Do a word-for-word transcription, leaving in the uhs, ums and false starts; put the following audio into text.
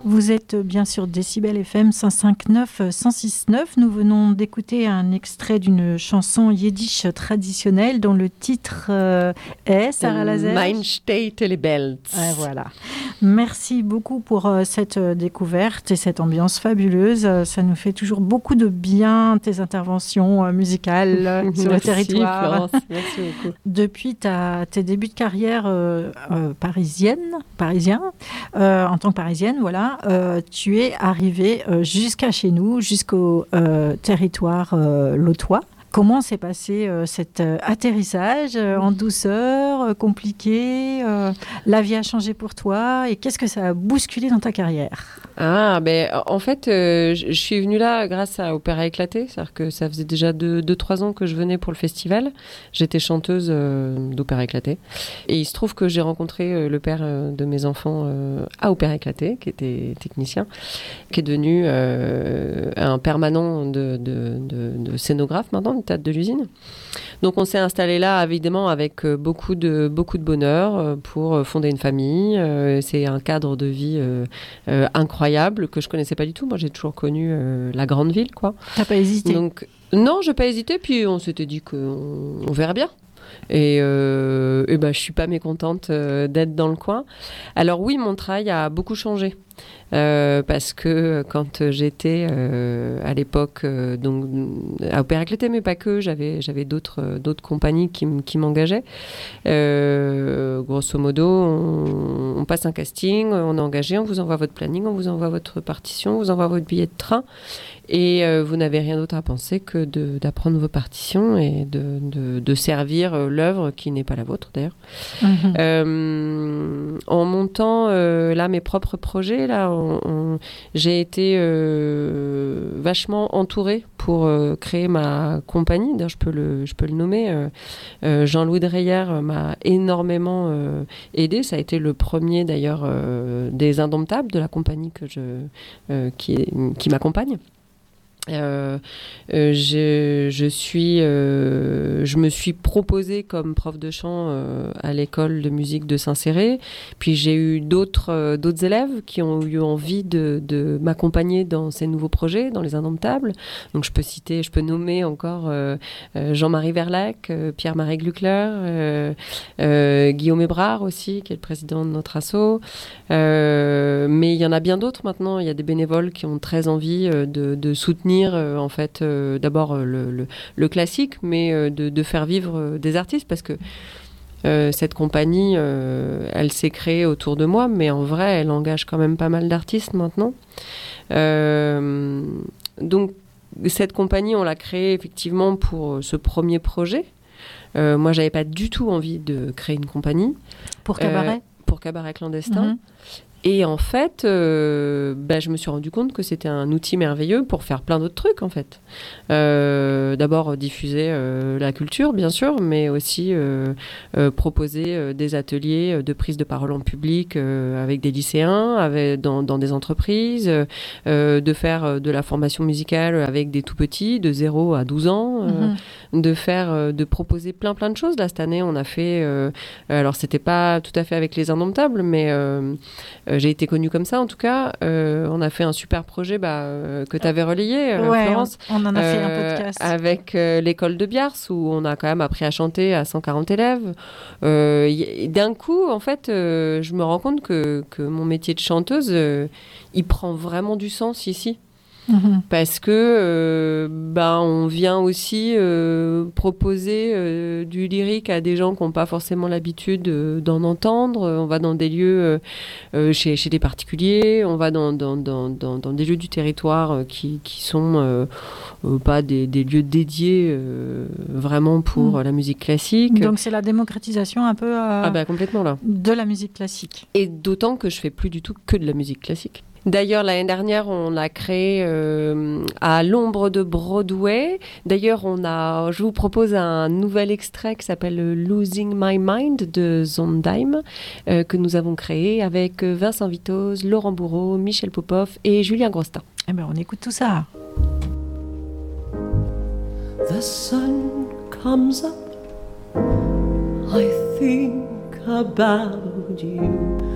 Vous êtes bien sûr Décibel F M cent cinq neuf, cent six neuf. Nous venons d'écouter un extrait d'une chanson yiddish traditionnelle dont le titre euh, est Sarah Lazer. Mein State les Belts. Ouais, voilà. Merci beaucoup pour euh, cette euh, découverte et cette ambiance fabuleuse. Euh, ça nous fait toujours beaucoup de bien, tes interventions euh, musicales euh, sur le territoire. Florence, merci beaucoup. Depuis ta, tes débuts de carrière euh, euh, parisienne, parisien, euh, en tant que parisienne, voilà, euh, tu es arrivée euh, jusqu'à chez nous, jusqu'au euh, territoire euh, lotois. Comment s'est passé euh, cet euh, atterrissage euh, en douceur, euh, compliqué euh, La vie a changé pour toi et qu'est-ce que ça a bousculé dans ta carrière ? Ah, ben en fait, euh, je suis venue là grâce à Opéra Éclaté. C'est-à-dire que ça faisait déjà deux, deux, trois ans que je venais pour le festival. J'étais chanteuse euh, d'Opéra Éclaté. Et il se trouve que j'ai rencontré euh, le père euh, de mes enfants euh, à Opéra Éclaté, qui était technicien, qui est devenu euh, un permanent de, de, de, de scénographe maintenant, du théâtre de l'usine. Donc on s'est installé là, évidemment, avec euh, beaucoup, de, beaucoup de bonheur euh, pour fonder une famille. Euh, c'est un cadre de vie euh, euh, incroyable que je connaissais pas du tout. Moi, j'ai toujours connu euh, la grande ville, quoi. T'as pas hésité ? Donc, non, j'ai pas hésité. Puis on s'était dit qu'on on verrait bien. Et, euh, et ben, je suis pas mécontente euh, d'être dans le coin. Alors oui, mon travail a beaucoup changé. Euh, parce que quand j'étais euh, à l'époque euh, donc à Opéra Éclaté, mais pas que, j'avais j'avais d'autres d'autres compagnies qui, m- qui m'engageaient. Euh, grosso modo, on, on passe un casting, on est engagé, on vous envoie votre planning, on vous envoie votre partition, on vous envoie votre billet de train, et euh, vous n'avez rien d'autre à penser que de, d'apprendre vos partitions et de, de, de servir euh, l'œuvre qui n'est pas la vôtre d'ailleurs. Mmh. Euh, en montant euh, là mes propres projets, là, on, on, j'ai été euh, vachement entourée pour euh, créer ma compagnie. D'ailleurs, je peux le, je peux le nommer. Euh, euh, Jean-Louis Dreyer m'a énormément euh, aidé. Ça a été le premier d'ailleurs euh, des Indomptables de la compagnie que je, euh, qui, qui m'accompagne. Euh, euh, je, je, suis, euh, je me suis proposée comme prof de chant euh, à l'école de musique de Saint-Céré. Puis j'ai eu d'autres, euh, d'autres élèves qui ont eu envie de, de m'accompagner dans ces nouveaux projets, dans les Indomptables. Donc je peux citer, je peux nommer encore euh, euh, Jean-Marie Verlac, euh, Pierre-Marie Gluckler, euh, euh, Guillaume Hébrard aussi, qui est le président de notre asso. Euh, mais il y en a bien d'autres maintenant. Il y a des bénévoles qui ont très envie euh, de, de soutenir Euh, en fait euh, d'abord euh, le, le, le classique, mais euh, de, de faire vivre euh, des artistes, parce que euh, cette compagnie euh, elle s'est créée autour de moi, mais en vrai elle engage quand même pas mal d'artistes maintenant. Euh, donc cette compagnie on l'a créée effectivement pour ce premier projet. Euh, moi j'avais pas du tout envie de créer une compagnie pour Cabaret, euh, pour Cabaret Clandestin. Mmh. Et en fait, euh, bah, je me suis rendu compte que c'était un outil merveilleux pour faire plein d'autres trucs, en fait. Euh, d'abord, diffuser euh, la culture, bien sûr, mais aussi euh, euh, proposer euh, des ateliers de prise de parole en public euh, avec des lycéens, avec, dans, dans des entreprises, euh, de faire de la formation musicale avec des tout-petits, de zéro à douze ans, euh, mmh. de, faire, euh, de proposer plein, plein de choses. Là, cette année, on a fait... Euh, alors, c'était pas tout à fait avec les Indomptables, mais... Euh, Euh, j'ai été connue comme ça, en tout cas. Euh, on a fait un super projet bah, euh, que tu avais relayé, euh, ouais, Florence. On, on en a euh, fait un podcast. Avec euh, l'école de Biars, où on a quand même appris à chanter à cent quarante élèves. Euh, y, d'un coup, en fait, euh, je me rends compte que, que mon métier de chanteuse, euh, il prend vraiment du sens ici. Mmh. Parce que euh, bah, on vient aussi euh, proposer euh, du lyrique à des gens qui n'ont pas forcément l'habitude euh, d'en entendre. On va dans des lieux euh, chez, chez des particuliers, on va dans, dans, dans, dans, dans des lieux du territoire euh, qui, qui sont euh, euh, pas des, des lieux dédiés euh, vraiment pour mmh. la musique classique. Donc c'est la démocratisation un peu euh, ah bah, complètement, là. De la musique classique. Et d'autant que je fais plus du tout que de la musique classique. D'ailleurs, l'année dernière, on a créé euh, à l'ombre de Broadway. D'ailleurs, on a, je vous propose un nouvel extrait qui s'appelle Losing My Mind de Sondheim, euh, que nous avons créé avec Vincent Vitoz, Laurent Bourreau, Michel Popov et Julien Grostin. Eh ben, on écoute tout ça. The sun comes up, I think about you.